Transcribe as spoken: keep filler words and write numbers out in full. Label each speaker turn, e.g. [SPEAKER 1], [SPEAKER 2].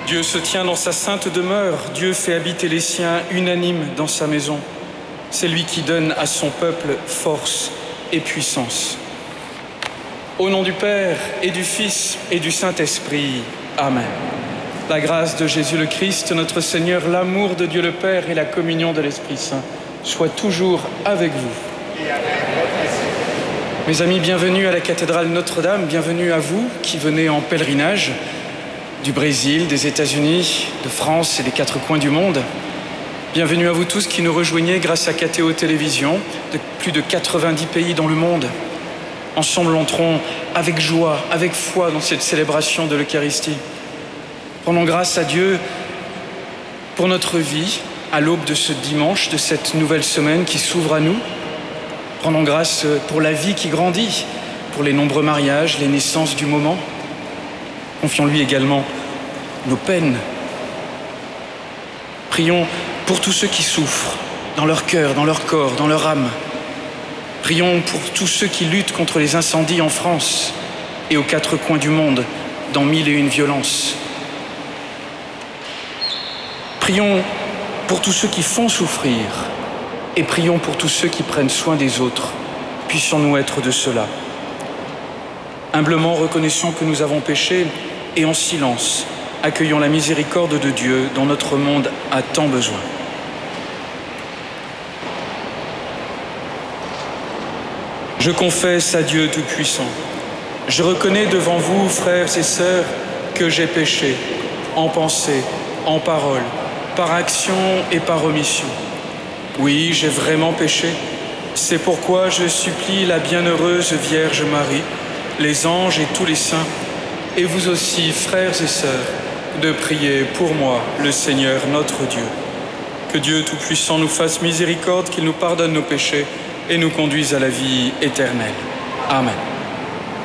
[SPEAKER 1] Dieu se tient dans sa sainte demeure, Dieu fait habiter les siens unanimes dans sa maison. C'est lui qui donne à son peuple force et puissance. Au nom du Père et du Fils et du Saint-Esprit. Amen. La grâce de Jésus le Christ, notre Seigneur, l'amour de Dieu le Père et la communion de l'Esprit Saint soient toujours avec vous. Mes amis, bienvenue à la cathédrale Notre-Dame, bienvenue à vous qui venez en pèlerinage du Brésil, des États-Unis, de France et des quatre coins du monde. Bienvenue à vous tous qui nous rejoignez grâce à K T O Télévision, de plus de quatre-vingt-dix pays dans le monde. Ensemble, entrons avec joie, avec foi dans cette célébration de l'Eucharistie. Rendons grâce à Dieu pour notre vie, à l'aube de ce dimanche, de cette nouvelle semaine qui s'ouvre à nous. Rendons grâce pour la vie qui grandit, pour les nombreux mariages, les naissances du moment. Confions-lui également nos peines. Prions pour tous ceux qui souffrent, dans leur cœur, dans leur corps, dans leur âme. Prions pour tous ceux qui luttent contre les incendies en France et aux quatre coins du monde, dans mille et une violences. Prions pour tous ceux qui font souffrir et prions pour tous ceux qui prennent soin des autres. Puissions-nous être de ceux-là. Humblement reconnaissons que nous avons péché et en silence, accueillons la miséricorde de Dieu dont notre monde a tant besoin. Je confesse à Dieu Tout-Puissant. Je reconnais devant vous, frères et sœurs, que j'ai péché, en pensée, en parole, par action et par omission. Oui, j'ai vraiment péché. C'est pourquoi je supplie la bienheureuse Vierge Marie, les anges et tous les saints, et vous aussi, frères et sœurs, de prier pour moi, le Seigneur notre Dieu. Que Dieu Tout-Puissant nous fasse miséricorde, qu'il nous pardonne nos péchés et nous conduise à la vie éternelle. Amen.